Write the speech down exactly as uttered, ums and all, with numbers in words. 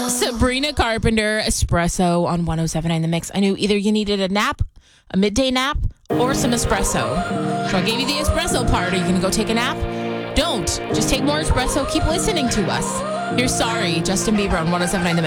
Sabrina Carpenter, Espresso on one oh seven point nine The Mix. I knew either you needed a nap, a midday nap, or some espresso. So I gave you the espresso part. Are you going to go take a nap? Don't. Just take more espresso. Keep listening to us. You're sorry, Justin Bieber on one oh seven point nine The